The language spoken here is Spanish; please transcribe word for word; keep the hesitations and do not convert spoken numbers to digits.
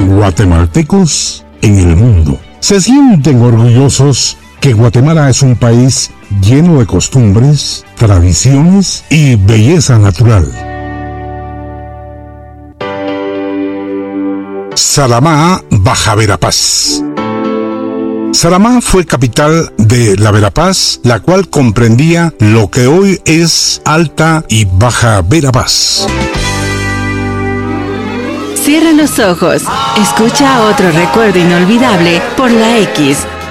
guatemaltecos en el mundo. Se sienten orgullosos que Guatemala es un país lleno de costumbres, tradiciones y belleza natural. Saramá, Baja Verapaz. Saramá fue capital de la Verapaz, la cual comprendía lo que hoy es Alta y Baja Verapaz. Cierra los ojos, escucha otro recuerdo inolvidable por la X